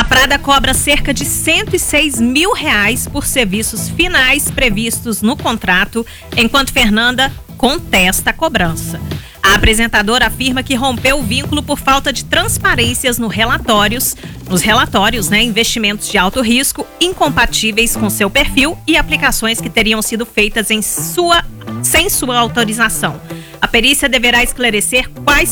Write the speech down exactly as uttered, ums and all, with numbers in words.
Prada cobra cerca de cento e seis mil reais por serviços finais previstos no contrato, enquanto Fernanda contesta a cobrança. A apresentadora afirma que rompeu o vínculo por falta de transparências no relatórios, nos relatórios, né, investimentos de alto risco incompatíveis com seu perfil e aplicações que teriam sido feitas em sua, sem sua autorização. A perícia deverá esclarecer